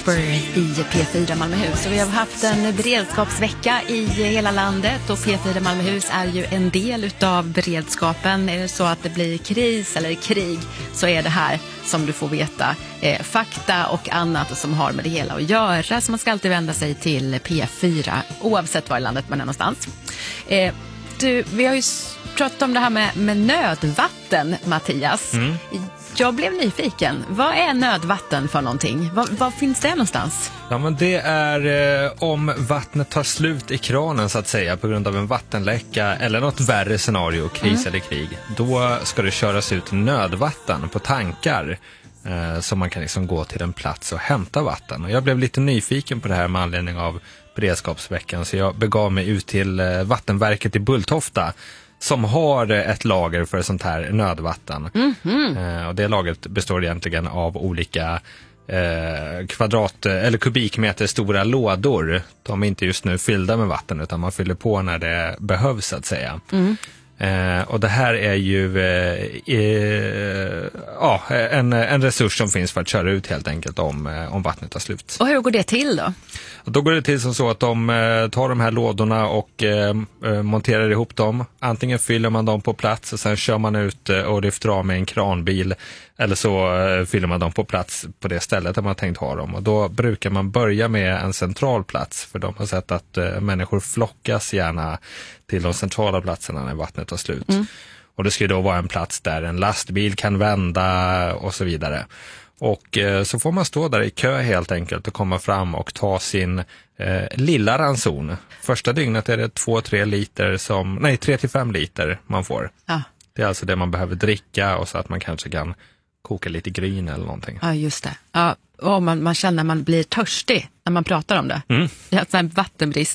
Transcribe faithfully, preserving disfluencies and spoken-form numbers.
Whisper i P fyra Malmöhus. Och vi har haft en beredskapsvecka i hela landet och P fyra Malmöhus är ju en del utav beredskapen. Är det så att det blir kris eller krig så är det här som du får veta eh, fakta och annat som har med det hela att göra. Så man ska alltid vända sig till P fyra oavsett var i landet man är någonstans. Eh, du, vi har ju pratat om det här med, med nödvatten, Mattias. Mm. Jag blev nyfiken. Vad är nödvatten för någonting? Vad, vad finns det någonstans? Ja, men det är eh, om vattnet tar slut i kranen så att säga på grund av en vattenläcka eller något värre scenario, kris mm. eller krig. Då ska det köras ut nödvatten på tankar eh, så man kan liksom gå till en plats och hämta vatten. Och jag blev lite nyfiken på det här med anledning av beredskapsveckan så jag begav mig ut till eh, Vattenverket i Bulltofta som har ett lager för sånt här nödvatten. Mm-hmm. Eh, och det lagret består egentligen av olika eh, kvadrat eller kubikmeter stora lådor. De är inte just nu fyllda med vatten utan man fyller på när det behövs så att säga. Mm. Eh, och det här är ju eh, eh, ja, en, en resurs som finns för att köra ut helt enkelt om, eh, om vattnet tar slut. Och hur går det till då? Och då går det till som så att de eh, tar de här lådorna och eh, monterar ihop dem. Antingen fyller man dem på plats och sen kör man ut eh, och lyfter av med en kranbil. Eller så eh, fyller man dem på plats på det stället där man tänkt ha dem. Och då brukar man börja med en central plats. För de har sett att eh, människor flockas gärna till de centrala platserna när vattnet tar slut. Mm. Och det ska ju då vara en plats där en lastbil kan vända och så vidare. Och eh, så får man stå där i kö helt enkelt och komma fram och ta sin eh, lilla ranson. Första dygnet är det två tre liter som, nej tre till fem liter man får. Ja. Det är alltså det man behöver dricka och så att man kanske kan koka lite gryn eller någonting. Ja, just det. Ja, och man, man känner att man blir törstig när man pratar om det. Mm. Det är en sån här vattenbrist